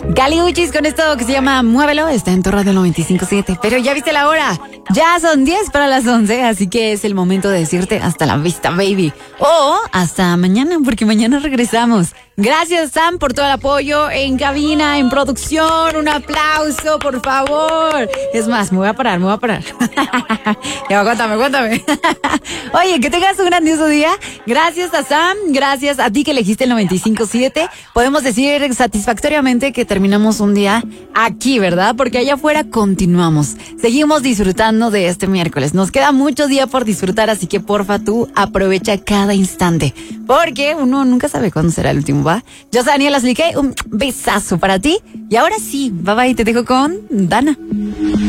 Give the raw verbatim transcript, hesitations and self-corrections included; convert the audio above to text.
Kali Uchis con esto que se llama Muévelo, está en tu radio noventa y cinco punto siete. Pero ya viste la hora, ya son diez para las once, así que es el momento de decirte hasta la vista, baby. O hasta mañana, porque mañana regresamos. Gracias, Sam, por todo el apoyo en cabina, en producción. Un aplauso, por favor. Es más, me voy a parar, me voy a parar. Ya, cuéntame, cuéntame. Oye, que tengas un grandioso día. Gracias a Sam, gracias a ti que elegiste el noventa y cinco punto siete. Podemos decir satisfactoriamente que terminamos un día aquí, ¿verdad? Porque allá afuera continuamos. Seguimos disfrutando de este miércoles. Nos queda mucho día por disfrutar, así que porfa tú aprovecha cada instante. Porque uno nunca sabe cuándo será el último, ¿va? Yo soy Daniela Slique, un besazo para ti. Y ahora sí, bye bye, te dejo con Dana.